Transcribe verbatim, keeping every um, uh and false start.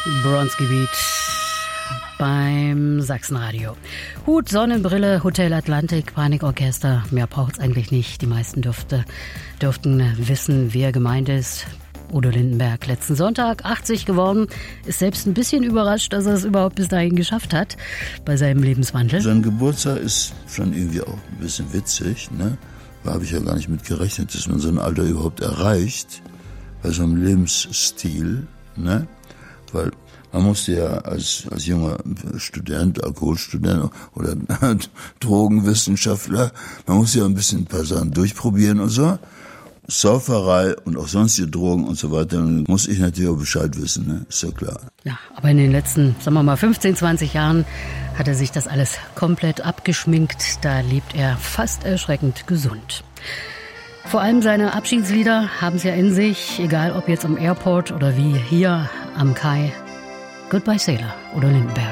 Bronzegebiet beim Sachsenradio. Hut, Sonnenbrille, Hotel Atlantik, Panikorchester. Mehr braucht's eigentlich nicht. Die meisten dürfte, dürften wissen, wer gemeint ist. Udo Lindenberg, letzten Sonntag achtzig geworden, ist selbst ein bisschen überrascht, dass er es überhaupt bis dahin geschafft hat bei seinem Lebenswandel. Sein Geburtstag ist schon irgendwie auch ein bisschen witzig, ne? Da habe ich ja gar nicht mit gerechnet, dass man so ein Alter überhaupt erreicht, bei so einem Lebensstil, ne? Weil man musste ja als, als junger Student, Alkoholstudent oder Drogenwissenschaftler, man musste ja ein bisschen ein paar Sachen durchprobieren und so. Sauferei und auch sonstige Drogen und so weiter, dann muss ich natürlich auch Bescheid wissen, ne? Ist ja klar. Ja, aber in den letzten, sagen wir mal, fünfzehn, zwanzig Jahren hat er sich das alles komplett abgeschminkt. Da lebt er fast erschreckend gesund. Vor allem seine Abschiedslieder haben es ja in sich, egal ob jetzt am Airport oder wie hier am Kai. Goodbye Sailor oder Lindenberg.